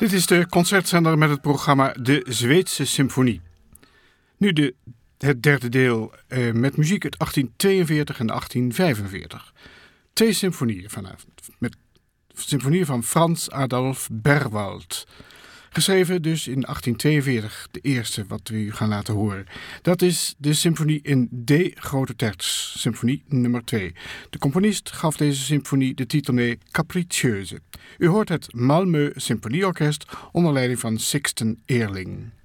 Dit is de concertzender met het programma De Zweedse Symfonie. Nu het derde deel met muziek uit 1842 en 1845. 2 symfonieën vanavond. Met symfonieën van Frans Adolf Berwald. Geschreven dus in 1842, de eerste wat we u gaan laten horen. Dat is de symfonie in D grote terts, symfonie nummer 2. De componist gaf deze symfonie de titel mee Capricieuse. U hoort het Malmö Symfonieorkest onder leiding van Sixten Ehrling.